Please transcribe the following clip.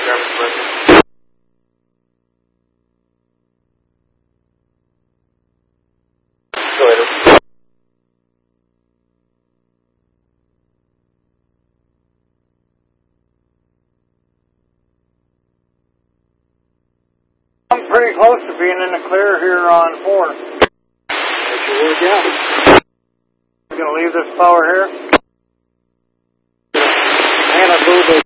Travis Blessing. Go ahead. I'm pretty close to being in the clear here on 4. What's your word down? I'm going to leave this power here. And I move the